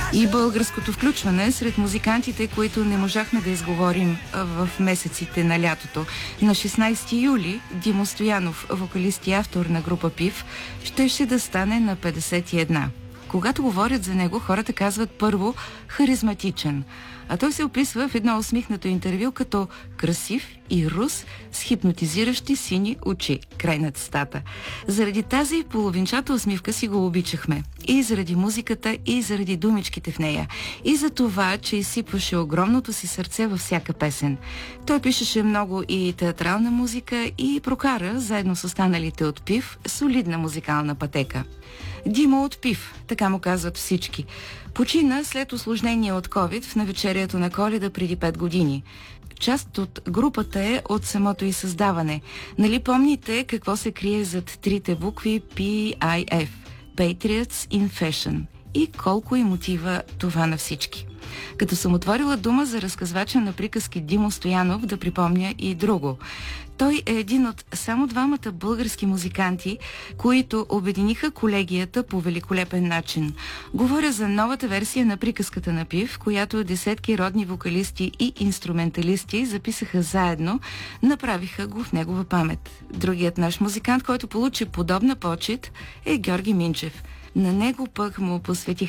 И българското включване сред музикантите, които не можахме да изговорим в месеците на лятото. На 16 юли Димо Стоянов, вокалист и автор на група ПИВ, щеше да стане на 51. Когато говорят за него, хората казват първо харизматичен, а той се описва в едно усмихнато интервю като красив и рус с хипнотизиращи сини очи. Край на цитата. Заради тази половинчата усмивка си го обичахме. И заради музиката, и заради думичките в нея. И за това, че изсипваше огромното си сърце във всяка песен. Той пишеше много и театрална музика и прокара, заедно с останалите от ПИВ, солидна музикална пътека. Димо от ПИВ, така му казват всички. Почина след усложнение от COVID в навечерието на Коледа преди 5 години. Част от групата е от самото й създаване. Нали помните какво се крие зад трите букви PIF? Patriots in Fashion. И колко им мотива това на всички. Като съм отворила дума за разказвача на приказки Димо Стоянов, да припомня и друго. Той е един от само двамата български музиканти, които обединиха колегията по великолепен начин. Говоря за новата версия на приказката на ПИВ, която десетки родни вокалисти и инструменталисти записаха заедно, направиха го в негова памет. Другият наш музикант, който получи подобна почет, е Георги Минчев. На него пък му посветих